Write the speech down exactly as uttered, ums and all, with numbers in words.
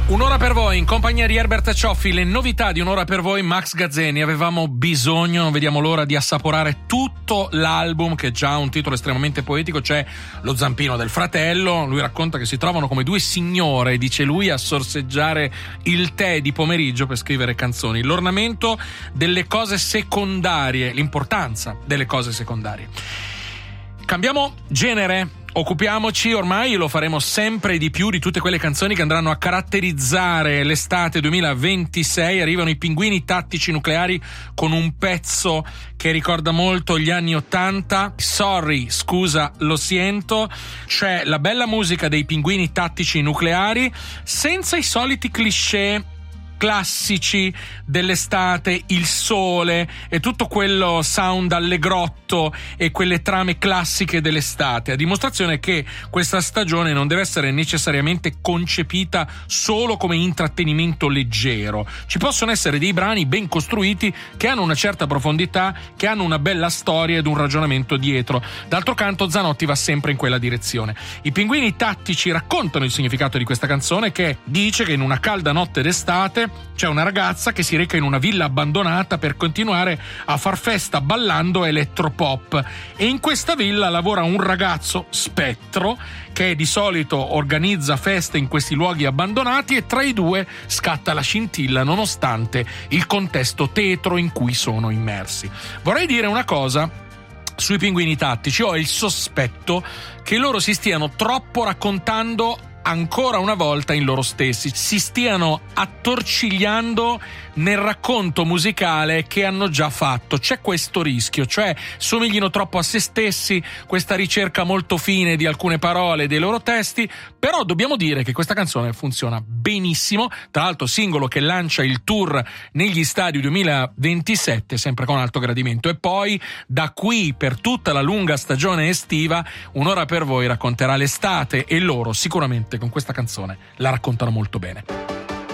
Un'ora per voi in compagnia di Herbert Cioffi, le novità di Un'ora per voi, Max Gazzeni. Avevamo bisogno, non vediamo l'ora di assaporare tutto l'album, che già ha un titolo estremamente poetico. C'è Lo zampino del fratello, lui racconta che si trovano come due signore, dice lui, a sorseggiare il tè di pomeriggio per scrivere canzoni. L'ornamento delle cose secondarie, l'importanza delle cose secondarie. Cambiamo genere. Occupiamoci ormai, lo faremo sempre di più, di tutte quelle canzoni che andranno a caratterizzare l'estate duemilaventisei. Arrivano i Pinguini Tattici Nucleari con un pezzo che ricorda molto gli anni ottanta. Sorry, scusa, lo siento. C'è la bella musica dei Pinguini Tattici Nucleari senza i soliti cliché classici dell'estate, il sole e tutto quello sound allegrotto e quelle trame classiche dell'estate, a dimostrazione che questa stagione non deve essere necessariamente concepita solo come intrattenimento leggero. Ci possono essere dei brani ben costruiti che hanno una certa profondità, che hanno una bella storia ed un ragionamento dietro. D'altro canto Zanotti va sempre in quella direzione. I Pinguini Tattici raccontano il significato di questa canzone, che dice che in una calda notte d'estate c'è una ragazza che si reca in una villa abbandonata per continuare a far festa ballando elettropop, e in questa villa lavora un ragazzo spettro che di solito organizza feste in questi luoghi abbandonati, e tra i due scatta la scintilla nonostante il contesto tetro in cui sono immersi. Vorrei dire una cosa sui Pinguini Tattici: ho il sospetto che loro si stiano troppo raccontando ancora una volta in loro stessi, si stiano attorcigliando nel racconto musicale che hanno già fatto. C'è questo rischio, cioè somiglino troppo a se stessi, questa ricerca molto fine di alcune parole dei loro testi. Però dobbiamo dire che questa canzone funziona benissimo, tra l'altro singolo che lancia il tour negli stadi duemilaventisette sempre con alto gradimento. E poi da qui per tutta la lunga stagione estiva Un'ora per voi racconterà l'estate, e loro sicuramente con questa canzone la raccontano molto bene.